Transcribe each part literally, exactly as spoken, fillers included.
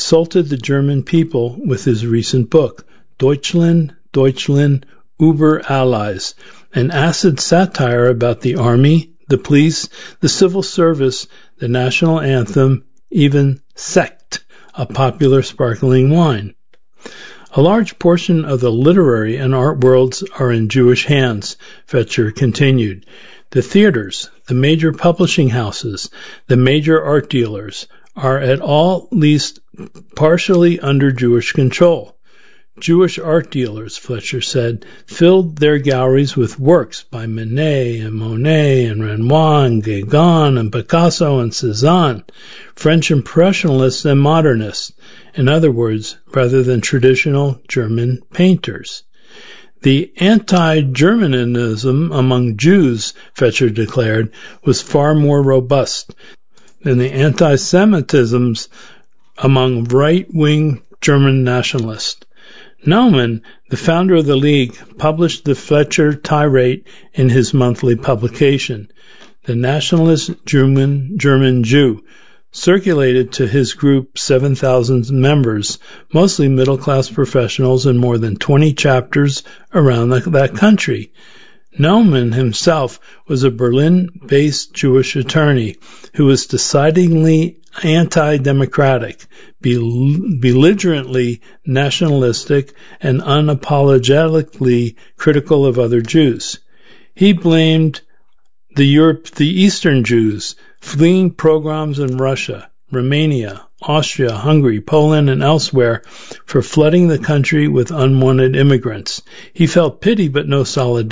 insulted the German people with his recent book, Deutschland, Deutschland, Über Allies, an acid satire about the army, the police, the civil service, the national anthem, even sekt, a popular sparkling wine. A large portion of the literary and art worlds are in Jewish hands, Fetcher continued. The theaters, the major publishing houses, the major art dealers are at all least partially under Jewish control. Jewish art dealers, Fletcher said, filled their galleries with works by Manet and Monet and Renoir and Gauguin and Picasso and Cézanne, French impressionists and modernists, in other words, rather than traditional German painters. The anti-Germanism among Jews, Fetcher declared, was far more robust than the anti-Semitisms among right-wing German nationalists. Naumann, the founder of the League, published the Fletcher tirade in his monthly publication, The Nationalist German, German Jew, circulated to his group seven thousand members, mostly middle-class professionals in more than twenty chapters around the, that country. Naumann himself was a Berlin-based Jewish attorney who was decidedly anti-democratic, bel- belligerently nationalistic, and unapologetically critical of other Jews. He blamed the Europe, the Eastern Jews fleeing pogroms in Russia, Romania, Austria, Hungary, Poland, and elsewhere for flooding the country with unwanted immigrants. He felt pity but no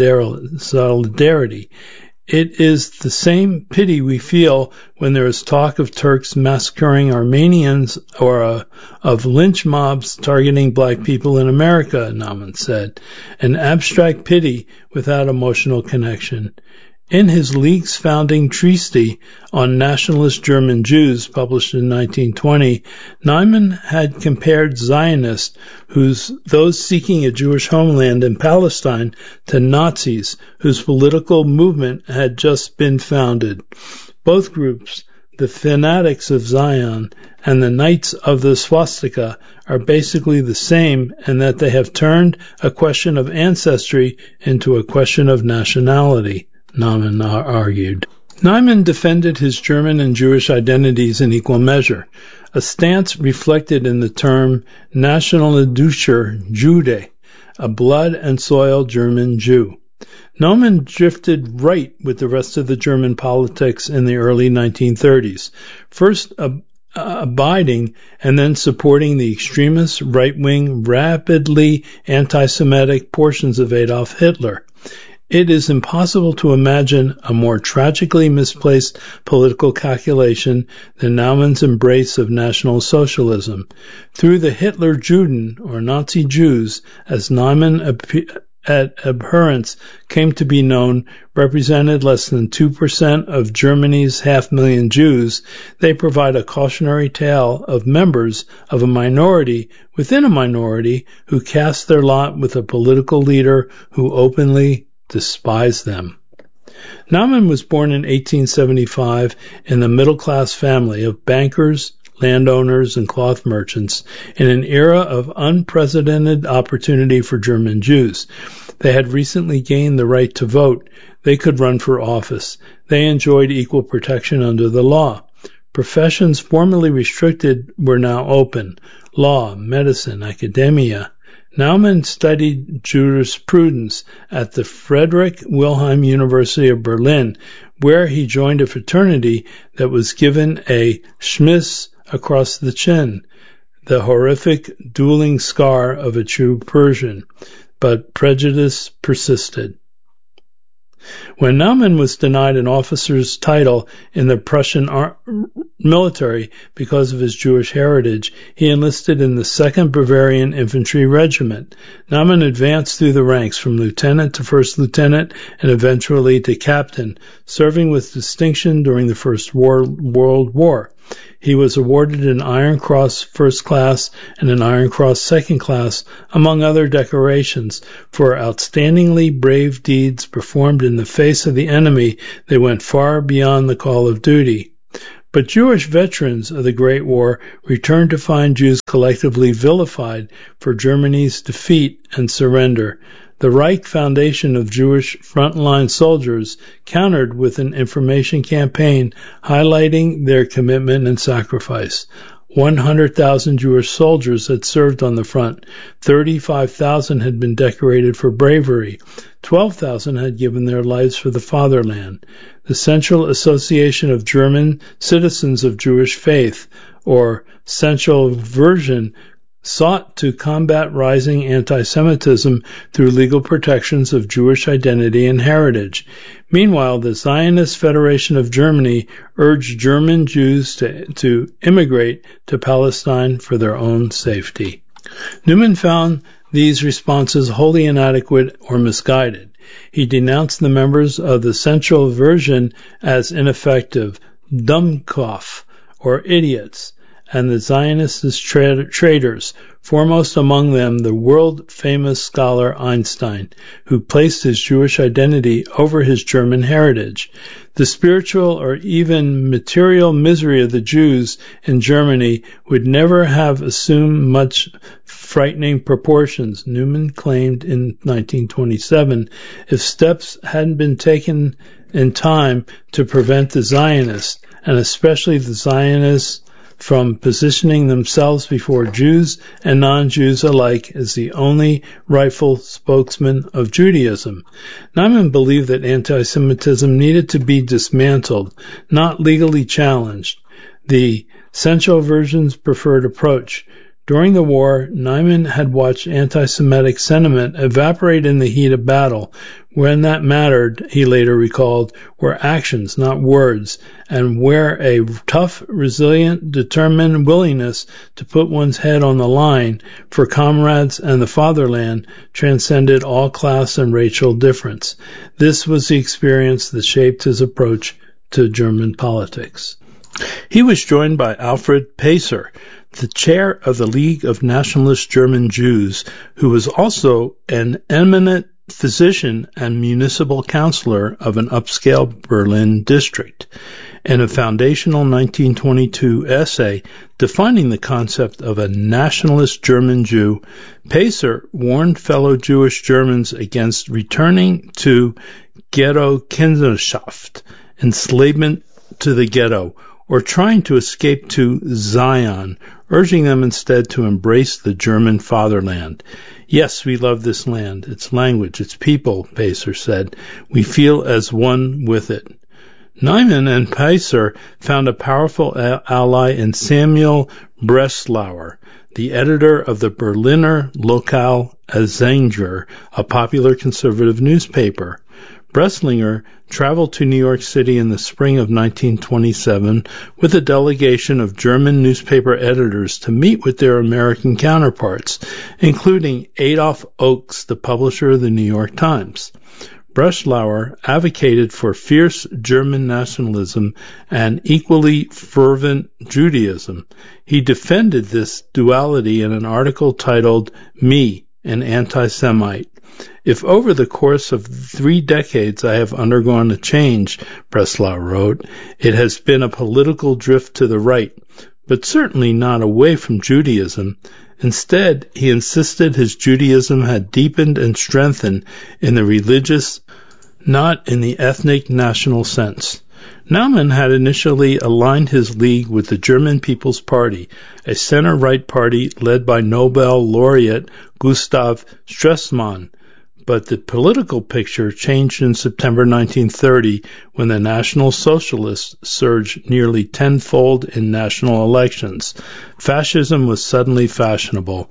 solidarity. It is the same pity we feel when there is talk of Turks massacring Armenians or uh, of lynch mobs targeting black people in America, Naumann said, an abstract pity without emotional connection. In his League's founding treatise on nationalist German Jews, published in nineteen twenty, Naumann had compared Zionists, whose, those seeking a Jewish homeland in Palestine, to Nazis, whose political movement had just been founded. Both groups, the Fanatics of Zion and the Knights of the Swastika, are basically the same in that they have turned a question of ancestry into a question of nationality, Naumann argued. Naumann defended his German and Jewish identities in equal measure, a stance reflected in the term Nationaldeutscher Jude, a blood and soil German Jew. Naumann drifted right with the rest of the German politics in the early nineteen thirties, first ab- abiding and then supporting the extremist, right-wing, rapidly anti-Semitic portions of Adolf Hitler. It is impossible to imagine a more tragically misplaced political calculation than Naumann's embrace of National Socialism. Through the Hitler-Juden, or Nazi Jews, as Naumann at abhorrence came to be known, represented less than two percent of Germany's half-million Jews, they provide a cautionary tale of members of a minority within a minority who cast their lot with a political leader who openly despise them. Naumann was born in eighteen seventy-five in the middle-class family of bankers, landowners, and cloth merchants in an era of unprecedented opportunity for German Jews. They had recently gained the right to vote. They could run for office. They enjoyed equal protection under the law. Professions formerly restricted were now open: law, medicine, academia. Naumann studied jurisprudence at the Friedrich Wilhelm University of Berlin, where he joined a fraternity that was given a schmiss across the chin, the horrific dueling scar of a true Persian. But prejudice persisted. When Naumann was denied an officer's title in the Prussian ar- military because of his Jewish heritage, he enlisted in the second Bavarian Infantry Regiment. Naumann advanced through the ranks from lieutenant to first lieutenant and eventually to captain, serving with distinction during the First War- World War. He was awarded an Iron Cross First Class and an Iron Cross Second Class, among other decorations, for outstandingly brave deeds performed in the face of the enemy that went far beyond the call of duty. But Jewish veterans of the Great War returned to find Jews collectively vilified for Germany's defeat and surrender. The Reich Foundation of Jewish frontline soldiers countered with an information campaign highlighting their commitment and sacrifice. one hundred thousand Jewish soldiers had served on the front. thirty-five thousand had been decorated for bravery. twelve thousand had given their lives for the fatherland. The Central Association of German Citizens of Jewish Faith, or Central Version, sought to combat rising anti-Semitism through legal protections of Jewish identity and heritage. Meanwhile, the Zionist Federation of Germany urged German Jews to, to immigrate to Palestine for their own safety. Newman found these responses wholly inadequate or misguided. He denounced the members of the Central Version as ineffective, Dummkopf, or idiots, and the Zionist tra- traitors, foremost among them the world-famous scholar Einstein, who placed his Jewish identity over his German heritage. The spiritual or even material misery of the Jews in Germany would never have assumed much frightening proportions, Newman claimed in nineteen twenty-seven, if steps hadn't been taken in time to prevent the Zionists, and especially the Zionists, from positioning themselves before Jews and non-Jews alike as the only rightful spokesman of Judaism. Naiman believed that anti-Semitism needed to be dismantled, not legally challenged, the Central Version's preferred approach. During the war, Naiman had watched anti-Semitic sentiment evaporate in the heat of battle. When that mattered, he later recalled, were actions, not words, and where a tough, resilient, determined willingness to put one's head on the line for comrades and the fatherland transcended all class and racial difference. This was the experience that shaped his approach to German politics. He was joined by Alfred Pacer, the chair of the League of Nationalist German Jews, who was also an eminent physician and municipal councillor of an upscale Berlin district. In a foundational nineteen twenty-two essay defining the concept of a nationalist German Jew, Pacer warned fellow Jewish Germans against returning to Ghetto-Kinderschaft, enslavement to the ghetto, or trying to escape to Zion, urging them instead to embrace the German fatherland. Yes, we love this land, its language, its people, Pacer said. We feel as one with it. Naiman and Pacer found a powerful ally in Samuel Breslauer, the editor of the Berliner Lokal Anzeiger, a popular conservative newspaper. Breslinger traveled to New York City in the spring of nineteen twenty-seven with a delegation of German newspaper editors to meet with their American counterparts, including Adolf Oakes, the publisher of the New York Times. Breslauer advocated for fierce German nationalism and equally fervent Judaism. He defended this duality in an article titled Me, an Anti-Semite. If over the course of three decades I have undergone a change, Breslauer wrote, it has been a political drift to the right, but certainly not away from Judaism. Instead, he insisted his Judaism had deepened and strengthened in the religious, not in the ethnic national sense. Naumann had initially aligned his league with the German People's Party, a center-right party led by Nobel laureate Gustav Stresemann. But the political picture changed in September nineteen thirty when the National Socialists surged nearly tenfold in national elections. Fascism was suddenly fashionable.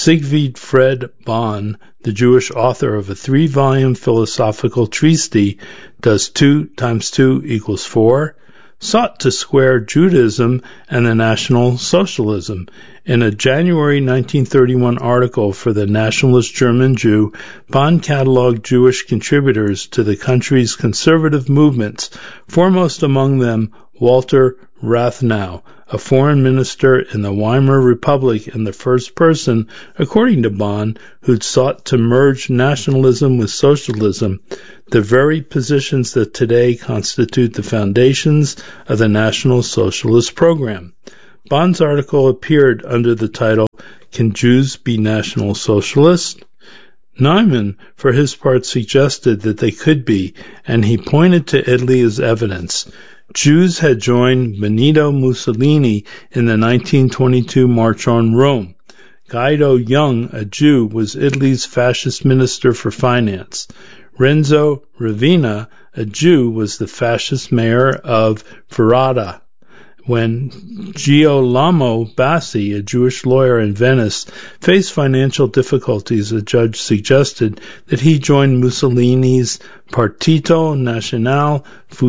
Siegfried Bonn, the Jewish author of a three-volume philosophical treatise, Does two times two equals four? Sought to square Judaism and the National Socialism. In a January nineteen thirty-one article for the Nationalist German Jew, Bonn cataloged Jewish contributors to the country's conservative movements, foremost among them Walter Rathenau, a foreign minister in the Weimar Republic and the first person, according to Bonn, who'd sought to merge nationalism with socialism. the very positions that today constitute the foundations of the National Socialist program. Bond's article appeared under the title, Can Jews Be National Socialists? Neumann, for his part, suggested that they could be, and he pointed to Italy as evidence. Jews had joined Benito Mussolini in the nineteen twenty-two March on Rome. Guido Jung, a Jew, was Italy's fascist minister for finance. Renzo Ravina, a Jew, was the fascist mayor of Ferrara. When Girolamo Bassi, a Jewish lawyer in Venice, faced financial difficulties, a judge suggested that he join Mussolini's Partito Nazionale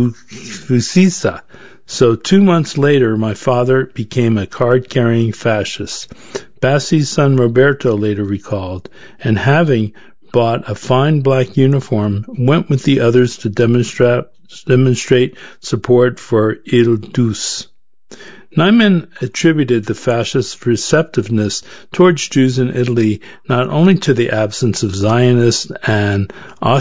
Fascista. So two months later, my father became a card-carrying fascist. Bassi's son Roberto later recalled, and having bought a fine black uniform, went with the others to demonstrate, demonstrate support for Il Duce. Neumann attributed the fascist receptiveness towards Jews in Italy not only to the absence of Zionists and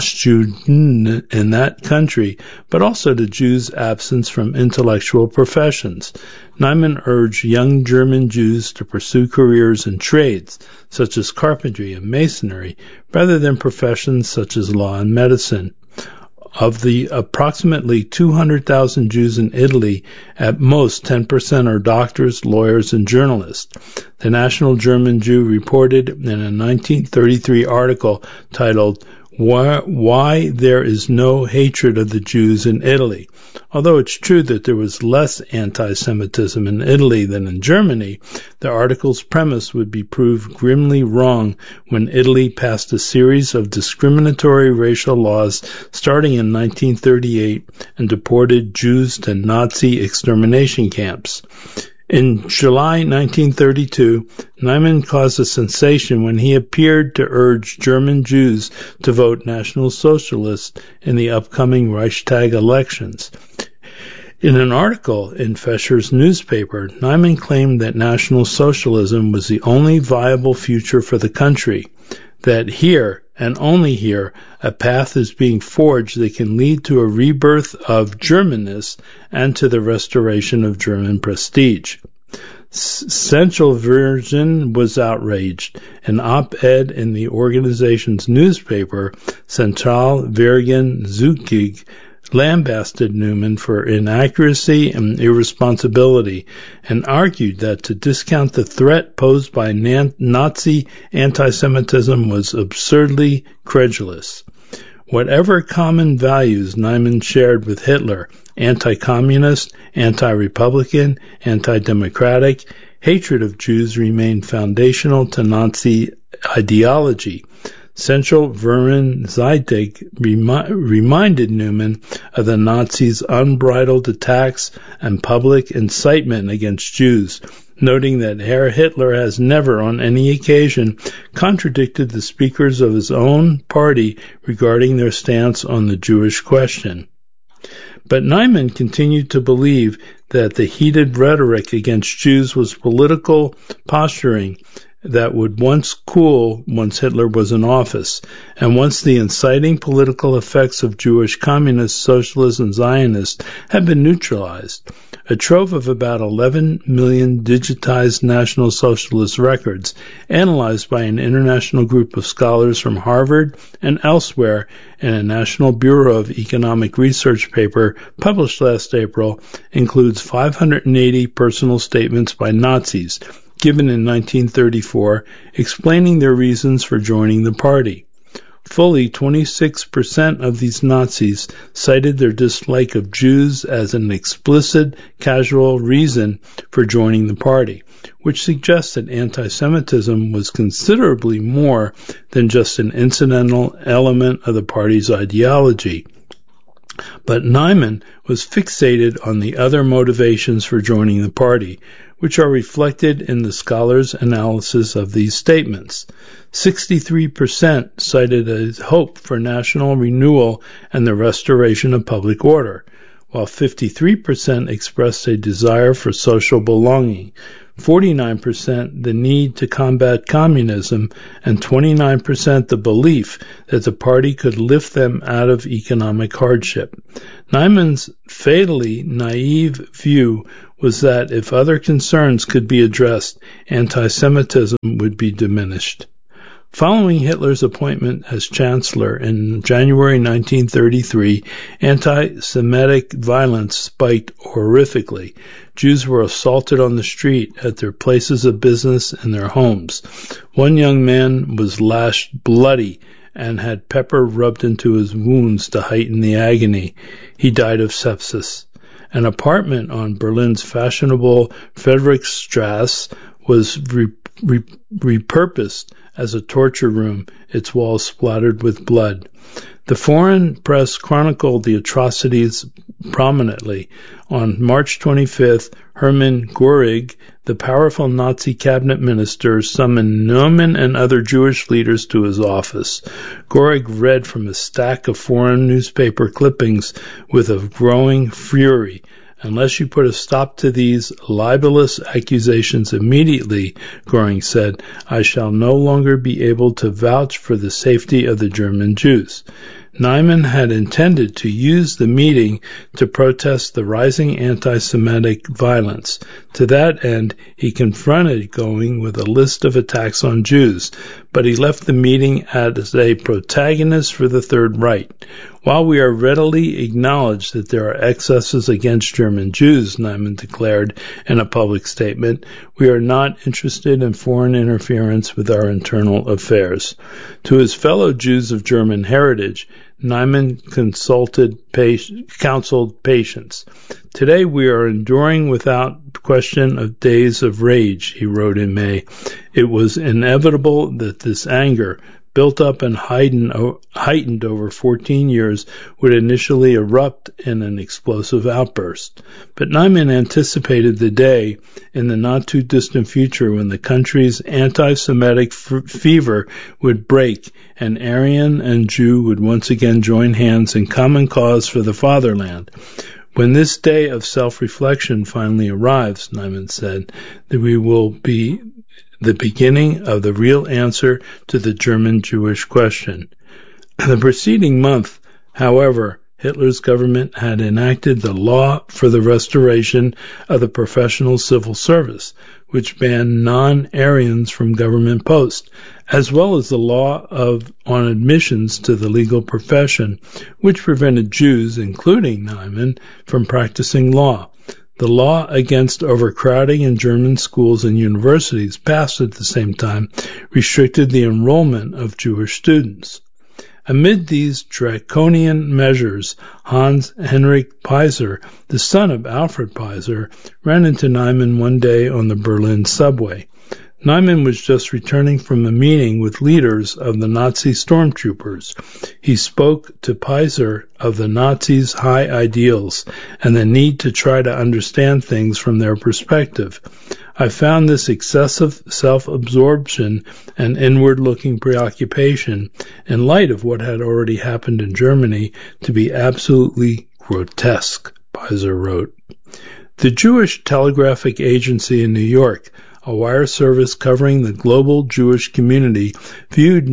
Ostjuden in that country, but also to Jews' absence from intellectual professions. Neumann urged young German Jews to pursue careers in trades, such as carpentry and masonry, rather than professions such as law and medicine. Of the approximately two hundred thousand Jews in Italy, at most ten percent are doctors, lawyers, and journalists. The National German Jew reported in a nineteen thirty-three article titled, Why, Why There Is No Hatred of the Jews in Italy. Although it's true that there was less anti-Semitism in Italy than in Germany, the article's premise would be proved grimly wrong when Italy passed a series of discriminatory racial laws starting in nineteen thirty-eight and deported Jews to Nazi extermination camps. In July nineteen thirty-two, Neumann caused a sensation when he appeared to urge German Jews to vote National Socialist in the upcoming Reichstag elections. In an article in Fächer's newspaper, Neumann claimed that National Socialism was the only viable future for the country, that here, and only here, a path is being forged that can lead to a rebirth of Germanness and to the restoration of German prestige. Central Virgin was outraged. An op-ed in the organization's newspaper, Central Virgin Zugig, lambasted Neumann for inaccuracy and irresponsibility, and argued that to discount the threat posed by Nazi anti-Semitism was absurdly credulous. Whatever common values Neumann shared with Hitler, anti-communist, anti-republican, anti-democratic, hatred of Jews remained foundational to Nazi ideology. Central Vermin Zeitung remi- reminded Neumann of the Nazis' unbridled attacks and public incitement against Jews, noting that Herr Hitler has never on any occasion contradicted the speakers of his own party regarding their stance on the Jewish question. But Neumann continued to believe that the heated rhetoric against Jews was political posturing that would once cool once Hitler was in office, and once the inciting political effects of Jewish communists, socialists, and Zionists had been neutralized. A trove of about eleven million digitized National Socialist records, analyzed by an international group of scholars from Harvard and elsewhere in a National Bureau of Economic Research paper published last April, includes five hundred eighty personal statements by Nazis, given in nineteen thirty-four, explaining their reasons for joining the party. Fully twenty-six percent of these Nazis cited their dislike of Jews as an explicit, casual reason for joining the party, which suggests that anti-Semitism was considerably more than just an incidental element of the party's ideology. But Neumann was fixated on the other motivations for joining the party, which are reflected in the scholars' analysis of these statements. sixty-three percent cited a hope for national renewal and the restoration of public order, while fifty-three percent expressed a desire for social belonging. forty-nine percent the need to combat communism, and twenty-nine percent the belief that the party could lift them out of economic hardship. Neiman's fatally naive view was that if other concerns could be addressed, anti-Semitism would be diminished. Following Hitler's appointment as Chancellor in January nineteen thirty-three, anti-Semitic violence spiked horrifically. Jews were assaulted on the street, at their places of business, and their homes. One young man was lashed bloody and had pepper rubbed into his wounds to heighten the agony. He died of sepsis. An apartment on Berlin's fashionable Friedrichstrasse was re- re- repurposed as a torture room, its walls splattered with blood. The foreign press chronicled the atrocities prominently. On March twenty-fifth, Hermann Göring, the powerful Nazi cabinet minister, summoned Neumann and other Jewish leaders to his office. Göring read from a stack of foreign newspaper clippings with a growing fury. Unless you put a stop to these libelous accusations immediately, Göring said, I shall no longer be able to vouch for the safety of the German Jews. Neumann had intended to use the meeting to protest the rising anti-Semitic violence. To that end, he confronted Göring with a list of attacks on Jews, but he left the meeting as a protagonist for the Third Reich. While we are readily acknowledge that there are excesses against German Jews, Neumann declared in a public statement, we are not interested in foreign interference with our internal affairs. To his fellow Jews of German heritage, Neumann consulted, counseled patience. Today we are enduring without question of days of rage, he wrote in May. It was inevitable that this anger, built up and heightened over fourteen years, would initially erupt in an explosive outburst. But Neumann anticipated the day in the not-too-distant future when the country's anti-Semitic f- fever would break and Aryan and Jew would once again join hands in common cause for the fatherland. When this day of self-reflection finally arrives, Neumann said, that we will be the beginning of the real answer to the German Jewish question. The preceding month, however, Hitler's government had enacted the law for the restoration of the professional civil service, which banned non-Aryans from government posts, as well as the law of on admissions to the legal profession, which prevented Jews, including Neumann, from practicing law. The law against overcrowding in German schools and universities, passed at the same time, restricted the enrollment of Jewish students. Amid these draconian measures, Hans Henrik Peiser, the son of Alfred Peiser, ran into Neumann one day on the Berlin subway. Neumann was just returning from a meeting with leaders of the Nazi stormtroopers. He spoke to Peiser of the Nazis' high ideals and the need to try to understand things from their perspective. I found this excessive self-absorption and inward-looking preoccupation, in light of what had already happened in Germany, to be absolutely grotesque, Peiser wrote. The Jewish Telegraphic Agency in New York, a wire service covering the global Jewish community, viewed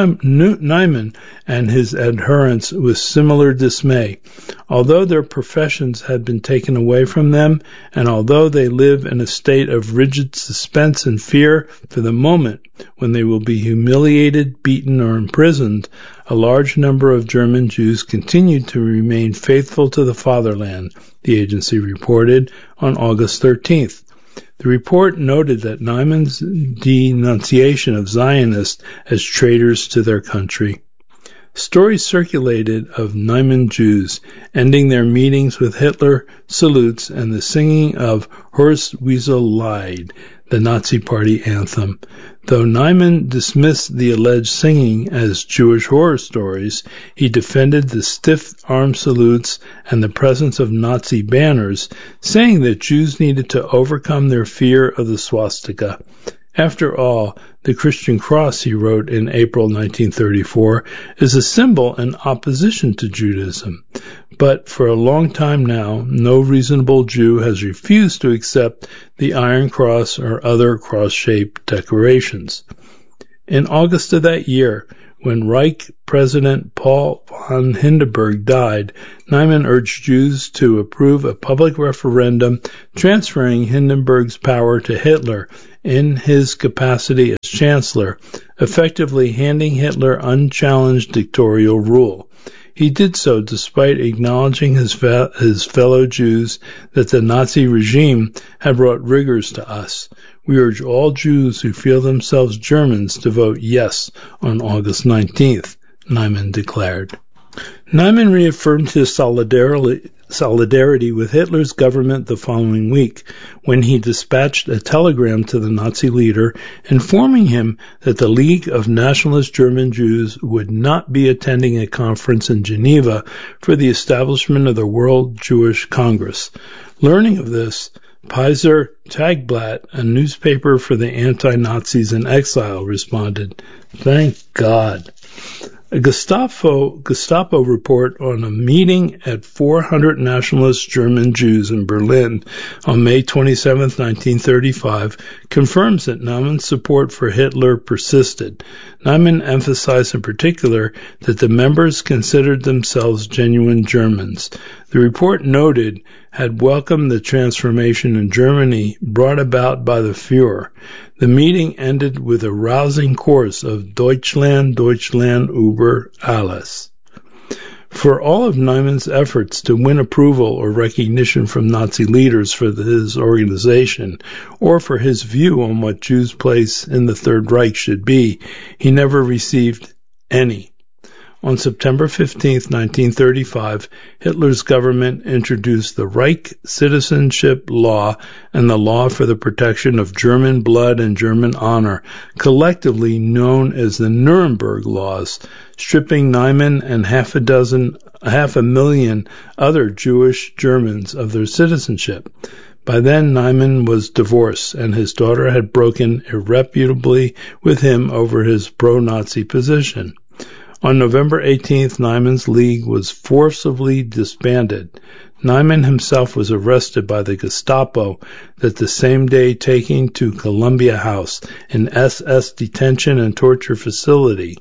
Neumann and his adherents with similar dismay. Although their professions had been taken away from them, and although they live in a state of rigid suspense and fear for the moment when they will be humiliated, beaten, or imprisoned, a large number of German Jews continued to remain faithful to the fatherland, the agency reported on August thirteenth. The report noted that Neumann's denunciation of Zionists as traitors to their country. Stories circulated of Neumann Jews ending their meetings with Hitler salutes and the singing of Horst Wessel Lied, the Nazi Party anthem. Though Neumann dismissed the alleged singing as Jewish horror stories, he defended the stiff arm salutes and the presence of Nazi banners, saying that Jews needed to overcome their fear of the swastika. After all, the Christian cross, he wrote in April nineteen thirty-four, is a symbol in opposition to Judaism. But for a long time now, no reasonable Jew has refused to accept the Iron Cross or other cross-shaped decorations. In August of that year, when Reich President Paul von Hindenburg died, Neiman urged Jews to approve a public referendum transferring Hindenburg's power to Hitler in his capacity as Chancellor, effectively handing Hitler unchallenged dictatorial rule. He did so despite acknowledging his, fe- his fellow Jews that the Nazi regime had brought rigors to us. We urge all Jews who feel themselves Germans to vote yes on August nineteenth, Neiman declared. Neiman reaffirmed his solidarity, solidarity with Hitler's government the following week, when he dispatched a telegram to the Nazi leader informing him that the League of Nationalist German Jews would not be attending a conference in Geneva for the establishment of the World Jewish Congress. Learning of this, Peiser Tagblatt, a newspaper for the anti-Nazis in exile, responded, "Thank God." A Gestapo, Gestapo report on a meeting at four hundred nationalist German Jews in Berlin on May twenty-seventh, nineteen thirty-five, confirms that Neumann's support for Hitler persisted. Neumann emphasized in particular that the members considered themselves genuine Germans. The report noted had welcomed the transformation in Germany brought about by the Führer. The meeting ended with a rousing chorus of Deutschland, Deutschland über alles. For all of Neumann's efforts to win approval or recognition from Nazi leaders for his organization, or for his view on what Jews' place in the Third Reich should be, he never received any. On September fifteenth, nineteen thirty-five, Hitler's government introduced the Reich Citizenship Law and the Law for the Protection of German Blood and German Honor, collectively known as the Nuremberg Laws, stripping Neumann and half a dozen, half a million other Jewish Germans of their citizenship. By then, Neumann was divorced, and his daughter had broken irrefutably with him over his pro-Nazi position. On November eighteenth, Neumann's League was forcibly disbanded. Neumann himself was arrested by the Gestapo that the same day, taken to Columbia House, an S S detention and torture facility.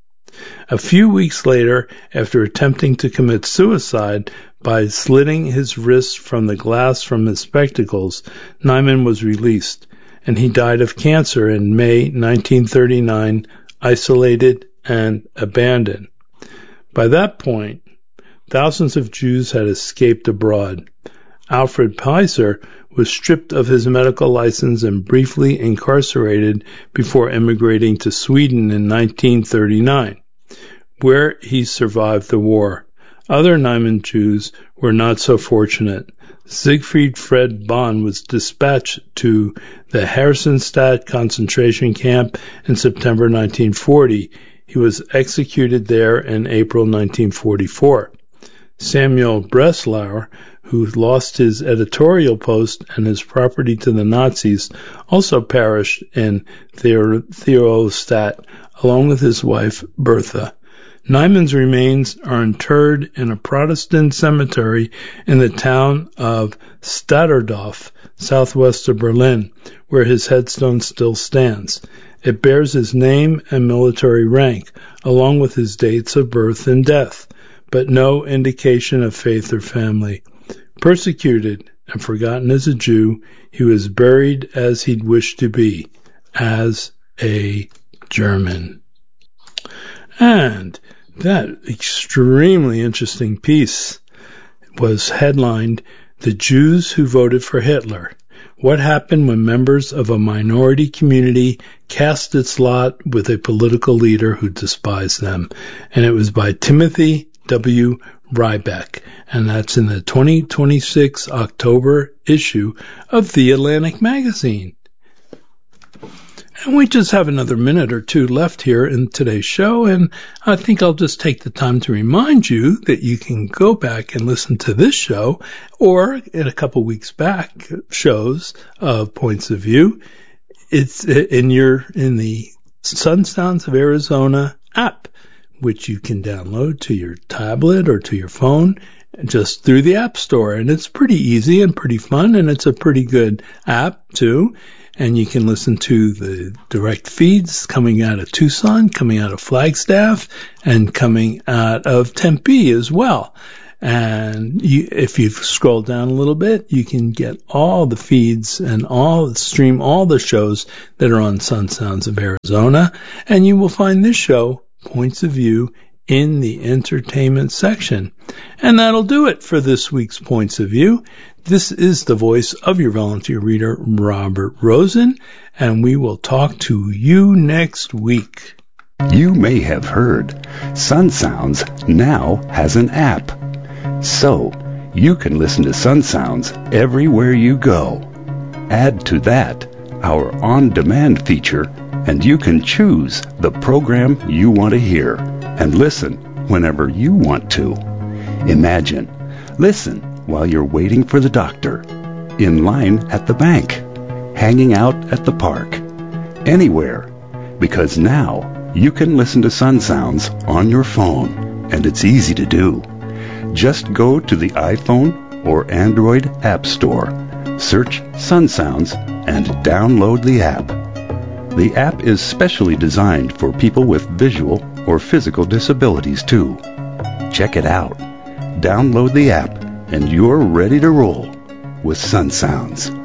A few weeks later, after attempting to commit suicide by slitting his wrists from the glass from his spectacles, Neumann was released, and he died of cancer in May nineteen thirty-nine, isolated and abandoned. By that point, thousands of Jews had escaped abroad. Alfred Peiser was stripped of his medical license and briefly incarcerated before emigrating to Sweden in nineteen thirty-nine, where he survived the war. Other Neumann Jews were not so fortunate. Siegfried Fred Bahn was dispatched to the Herrnstadt concentration camp in September nineteen forty. He was executed there in April nineteen forty-four. Samuel Breslau, who lost his editorial post and his property to the Nazis, also perished in Theresienstadt, along with his wife Bertha. Neumann's remains are interred in a Protestant cemetery in the town of Stadderdorf, southwest of Berlin, where his headstone still stands. It bears his name and military rank, along with his dates of birth and death, but no indication of faith or family. Persecuted and forgotten as a Jew, he was buried as he'd wished to be, as a German. And that extremely interesting piece was headlined, "The Jews Who Voted for Hitler. What happened when members of a minority community cast its lot with a political leader who despised them?" And it was by Timothy W. Ryback, and that's in the twenty twenty-six October issue of The Atlantic Magazine. And we just have another minute or two left here in today's show, and I think I'll just take the time to remind you that you can go back and listen to this show, or in a couple weeks back, shows of Points of View. it's in your in the Sun Sounds of Arizona app, which you can download to your tablet or to your phone just through the App Store. And it's pretty easy and pretty fun, and it's a pretty good app too. And you can listen to the direct feeds coming out of Tucson, coming out of Flagstaff, and coming out of Tempe as well. And you, if you scroll down a little bit, you can get all the feeds and all stream all the shows that are on Sun Sounds of Arizona. And you will find this show, Points of View, in the entertainment section. And that'll do it for this week's Points of View. This is the voice of your volunteer reader, Robert Rosen, and we will talk to you next week. You may have heard Sun Sounds now has an app. So, you can listen to Sun Sounds everywhere you go. Add to that our on-demand feature, and you can choose the program you want to hear and listen whenever you want to. Imagine, listen while you're waiting for the doctor, in line at the bank, hanging out at the park, anywhere, because now you can listen to Sun Sounds on your phone, and it's easy to do. Just go to the iPhone or Android App Store, search Sun Sounds, and download the app. The app is specially designed for people with visual or physical disabilities too. Check it out. Download the app, and you're ready to roll with Sun Sounds.